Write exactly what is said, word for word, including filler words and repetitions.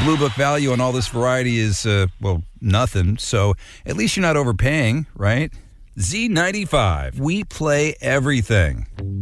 Blue Book value on all this variety is, uh, well, nothing. So at least you're not overpaying, right? Z ninety-five. We play everything.